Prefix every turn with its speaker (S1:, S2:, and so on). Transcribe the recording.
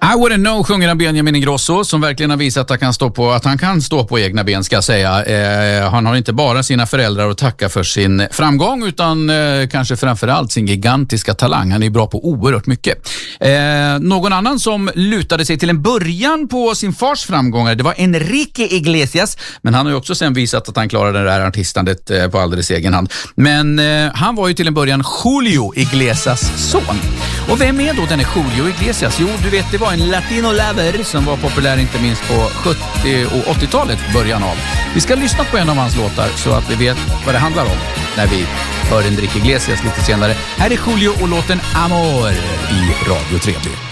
S1: I wouldn't know sjunger Benjamin Ingrosso som verkligen har visat att han kan stå på egna ben, ska jag säga. Han har inte bara sina föräldrar att tacka för sin framgång utan kanske framförallt sin gigantiska talang. Han är bra på oerhört mycket. Någon annan som lutade sig till en början på sin fars framgångar, det var Enrique Iglesias, men han har ju också sen visat att han klarar det där artistandet på alldeles egen hand. Men han var ju till en början Julio Iglesias son. Och vem är då denne Julio Iglesias? Jo, du vet, det var en latino-lover som var populär inte minst på 70- och 80-talet början av. Vi ska lyssna på en av hans låtar så att vi vet vad det handlar om när vi hör Enrique Iglesias lite senare. Här är Julio och låten Amor i Radio 3.